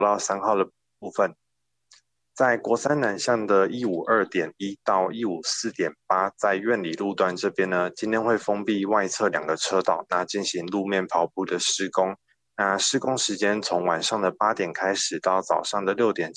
到3号的部分。在国三南向的152.1到154.8，在苑里路段这边呢，今天会封闭外侧2个车道，那进行路面跑步的施工。那施工时间从晚上的8点开始到早上的6点。